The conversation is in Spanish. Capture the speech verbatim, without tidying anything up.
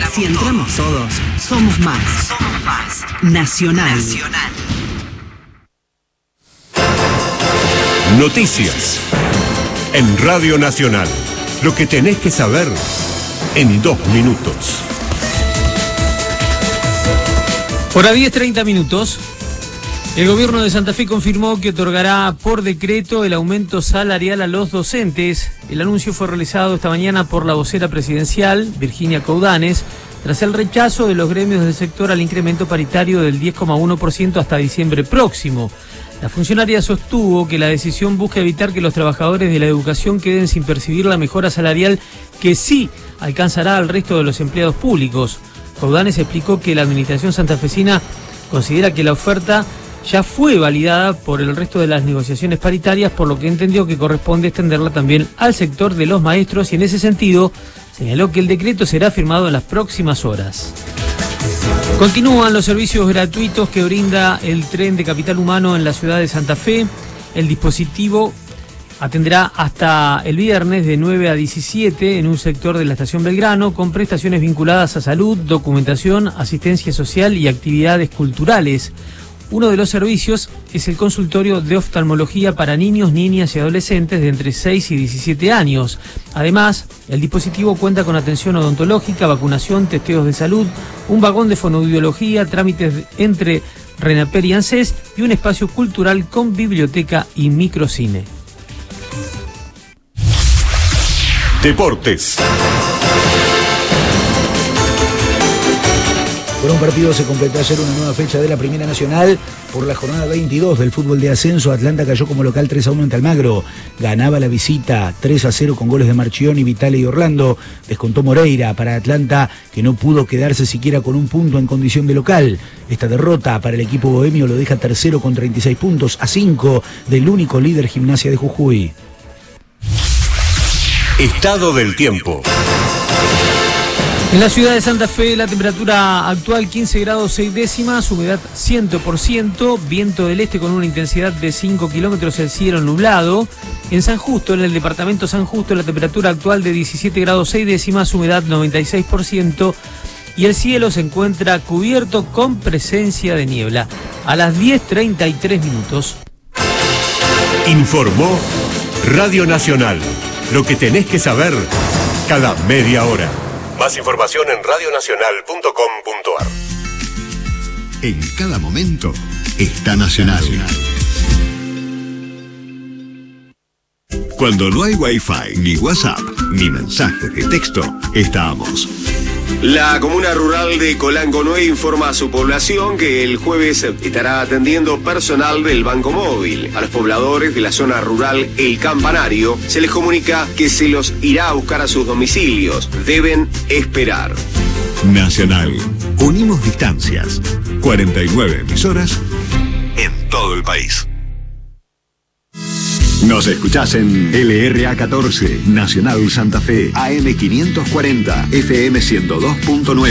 Si entramos todos, somos más. Somos más. Nacional. Nacional. Noticias. En Radio Nacional. Lo que tenés que saber en dos minutos. Hora diez, treinta minutos. El gobierno de Santa Fe confirmó que otorgará por decreto el aumento salarial a los docentes. El anuncio fue realizado esta mañana por la vocera presidencial, Virginia Coudanes, tras el rechazo de los gremios del sector al incremento paritario del diez coma uno por ciento hasta diciembre próximo. La funcionaria sostuvo que la decisión busca evitar que los trabajadores de la educación queden sin percibir la mejora salarial que sí alcanzará al resto de los empleados públicos. Coudanes explicó que la administración santafesina considera que la oferta ya fue validada por el resto de las negociaciones paritarias, por lo que entendió que corresponde extenderla también al sector de los maestros y en ese sentido señaló que el decreto será firmado en las próximas horas. Continúan los servicios gratuitos que brinda el tren de capital humano en la ciudad de Santa Fe. El dispositivo atenderá hasta el viernes de nueve a diecisiete en un sector de la estación Belgrano con prestaciones vinculadas a salud, documentación, asistencia social y actividades culturales. Uno de los servicios es el consultorio de oftalmología para niños, niñas y adolescentes de entre seis y diecisiete años. Además, el dispositivo cuenta con atención odontológica, vacunación, testeos de salud, un vagón de fonoaudiología, trámites entre RENAPER y ANSES y un espacio cultural con biblioteca y microcine. Deportes. Por un partido se completó ayer una nueva fecha de la Primera Nacional. Por la jornada veintidós del fútbol de ascenso, Atlanta cayó como local tres a uno ante Almagro. Ganaba la visita tres a cero con goles de Marchioni, Vitale y Orlando. Descontó Moreira para Atlanta, que no pudo quedarse siquiera con un punto en condición de local. Esta derrota para el equipo bohemio lo deja tercero con treinta y seis puntos, a cinco del único líder Gimnasia de Jujuy. Estado del tiempo. En la ciudad de Santa Fe, la temperatura actual quince grados seis décimas, humedad cien por ciento, viento del este con una intensidad de cinco kilómetros, el cielo nublado. En San Justo, en el departamento San Justo, la temperatura actual de diecisiete grados seis décimas, humedad noventa y seis por ciento y el cielo se encuentra cubierto con presencia de niebla. A las diez treinta y tres minutos. Informó Radio Nacional. Lo que tenés que saber cada media hora. Más información en radio nacional punto com punto a r. En cada momento está Nacional. Cuando no hay Wi-Fi, ni WhatsApp, ni mensajes de texto, estamos. La comuna rural de Colangonué informa a su población que el jueves estará atendiendo personal del Banco Móvil. A los pobladores de la zona rural El Campanario se les comunica que se los irá a buscar a sus domicilios. Deben esperar. Nacional. Unimos distancias. cuarenta y nueve emisoras en todo el país. Nos escuchás en L R A catorce, Nacional Santa Fe, A M quinientos cuarenta, F M ciento dos punto nueve.